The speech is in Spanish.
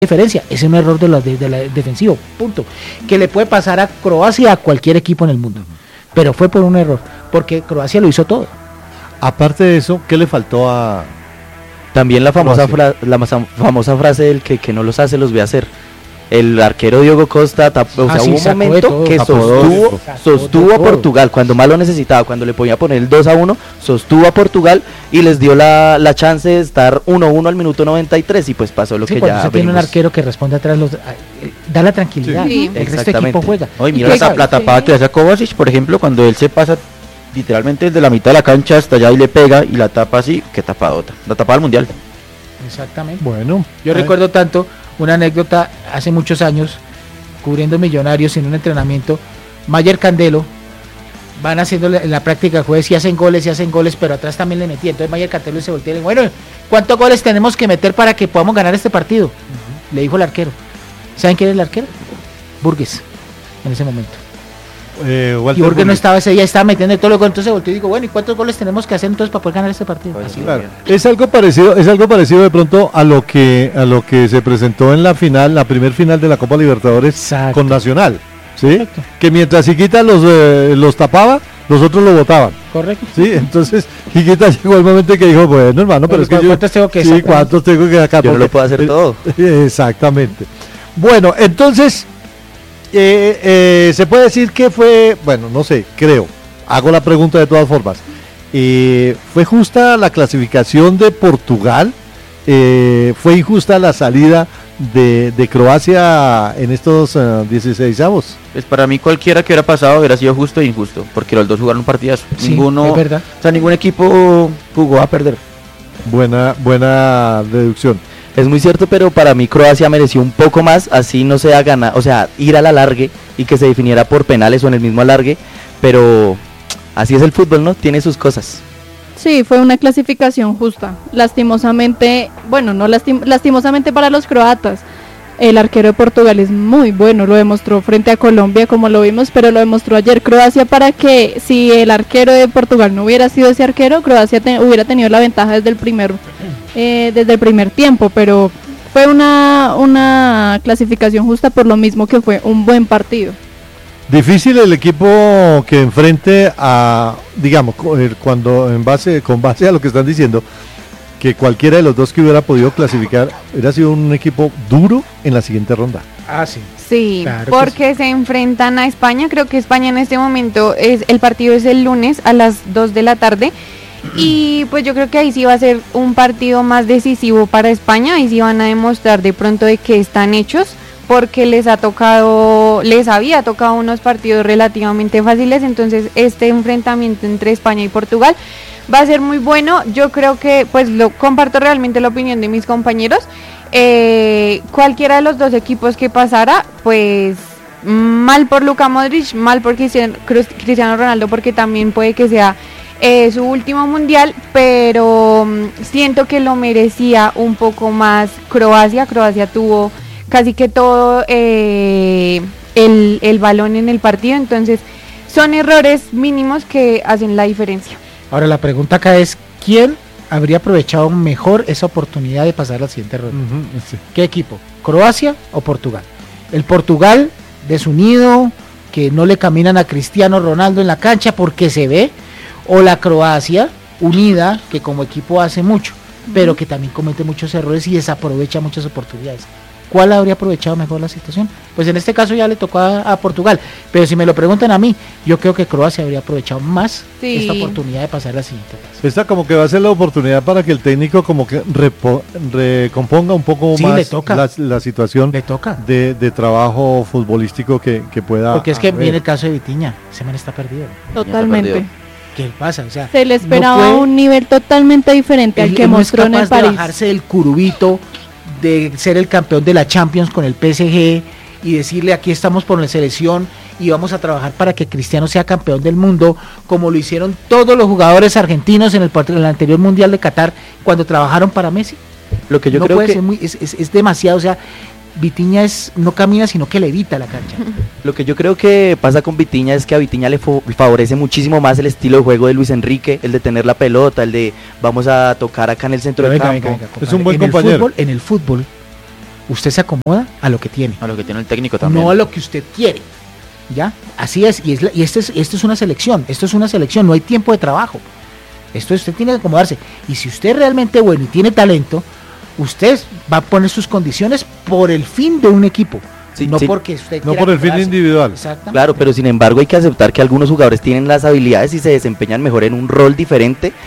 diferencia. Es un error de la defensivo, punto. Que le puede pasar a Croacia, a cualquier equipo en el mundo. Pero fue por un error, porque Croacia lo hizo todo. Aparte de eso, ¿qué le faltó a...? También la famosa frase del que no los hace, los ve hacer. El arquero Diogo Costa hubo un momento que sostuvo a Portugal cuando más lo necesitaba, cuando le podía poner el 2-1, sostuvo a Portugal y les dio la chance de estar 1-1 al minuto 93 y pues pasó lo que ya tiene un arquero que responde atrás, da la tranquilidad, el resto del equipo juega. Oye, mira la tapada que hace a Kovacic, por ejemplo, cuando él se pasa literalmente desde la mitad de la cancha hasta allá y le pega y la tapa así, qué tapadota, la tapada del mundial. Exactamente. Bueno, yo recuerdo tanto una anécdota hace muchos años, cubriendo Millonarios en un entrenamiento. Mayer Candelo van haciendo la práctica jueves y hacen goles, pero atrás también le metía. Entonces Mayer Candelo se voltea y le dice, bueno, ¿cuántos goles tenemos que meter para que podamos ganar este partido? Le dijo el arquero. ¿Saben quién es el arquero? Burgues, en ese momento. Y Burgues no estaba ese día, estaba metiendo todo lo que entonces volteó y digo, bueno, ¿y cuántos goles tenemos que hacer entonces para poder ganar este partido? Así, claro. Es algo parecido de pronto a lo que se presentó en la primer final de la Copa Libertadores. Exacto. Con Nacional, ¿sí? Correcto. Que mientras Higuita los tapaba, los otros lo botaban. Correcto. Sí, entonces Higuita llegó el momento que dijo, bueno, hermano, pero es que ¿cuántos tengo que sacar? ¿Cuántos tengo que sacar? Yo no lo puedo hacer todo. Exactamente. Bueno, entonces se puede decir que fue, bueno, no sé, creo, hago la pregunta de todas formas, ¿fue justa la clasificación de Portugal? ¿Fue injusta la salida de Croacia en estos 16avos? Pues para mí cualquiera que hubiera pasado hubiera sido justo e injusto, porque los dos jugaron partidas, sí, ninguno, es verdad. O sea, ningún equipo jugó a perder. Buena deducción. Es muy cierto, pero para mí Croacia mereció un poco más, así no sea ganar, o sea, ir al alargue y que se definiera por penales o en el mismo alargue, pero así es el fútbol, ¿no? Tiene sus cosas. Sí, fue una clasificación justa. Lastimosamente, bueno, no lastimosamente para los croatas. El arquero de Portugal es muy bueno, lo demostró frente a Colombia como lo vimos, pero lo demostró ayer Croacia para que si el arquero de Portugal no hubiera sido ese arquero, Croacia hubiera tenido la ventaja desde el primer tiempo, pero fue una clasificación justa por lo mismo que fue un buen partido. Difícil el equipo que enfrente a, digamos, con base a lo que están diciendo, que cualquiera de los dos que hubiera podido clasificar hubiera sido un equipo duro en la siguiente ronda. Ah, sí. Sí, claro, porque se enfrentan a España. Creo que España en este momento el partido es el lunes a las 2 de la tarde. Y pues yo creo que ahí sí va a ser un partido más decisivo para España. Ahí sí van a demostrar de pronto de que están hechos, porque les había tocado unos partidos relativamente fáciles. Entonces este enfrentamiento entre España y Portugal va a ser muy bueno. Yo creo que pues comparto realmente la opinión de mis compañeros. Cualquiera de los dos equipos que pasara, pues mal por Luka Modric, mal por Cristiano Ronaldo, porque también puede que sea su último mundial, pero siento que lo merecía un poco más Croacia. Croacia tuvo casi que todo el balón en el partido, entonces son errores mínimos que hacen la diferencia. Ahora la pregunta acá es, ¿quién habría aprovechado mejor esa oportunidad de pasar a la siguiente ronda? Sí. ¿Qué equipo? ¿Croacia o Portugal? El Portugal desunido, que no le caminan a Cristiano Ronaldo en la cancha porque se ve, o la Croacia unida, que como equipo hace mucho, pero que también comete muchos errores y desaprovecha muchas oportunidades. ¿Cuál habría aprovechado mejor la situación? Pues en este caso ya le tocó a Portugal, pero si me lo preguntan a mí, yo creo que Croacia habría aprovechado más esta oportunidad de pasar a la siguiente fase. Esta como que va a ser la oportunidad para que el técnico como que recomponga un poco más la situación de trabajo futbolístico que pueda porque es que viene el caso de Vitinha, ese man está perdido. Totalmente. ¿Qué pasa? O sea, se le esperaba un nivel totalmente diferente al que mostró en el París. De bajarse del curubito, de ser el campeón de la Champions con el PSG y decirle aquí estamos por la selección y vamos a trabajar para que Cristiano sea campeón del mundo, como lo hicieron todos los jugadores argentinos en el anterior Mundial de Qatar cuando trabajaron para Messi. Lo que yo no creo puede que ser es demasiado, o sea, Vitinha no camina sino que levita la cancha. Lo que yo creo que pasa con Vitinha es que a Vitinha le favorece muchísimo más el estilo de juego de Luis Enrique, el de tener la pelota, el de vamos a tocar acá en el centro del campo. Es un buen compañero. En el fútbol, usted se acomoda a lo que tiene. A lo que tiene el técnico también. No a lo que usted quiere. ¿Ya? Así es. Y esto es una selección. Esto es una selección. No hay tiempo de trabajo. Esto usted tiene que acomodarse. Y si usted es realmente bueno y tiene talento, usted va a poner sus condiciones por el fin de un equipo. Sí, no sí. porque usted no por el fin individual. Claro, pero sin embargo hay que aceptar que algunos jugadores tienen las habilidades y se desempeñan mejor en un rol diferente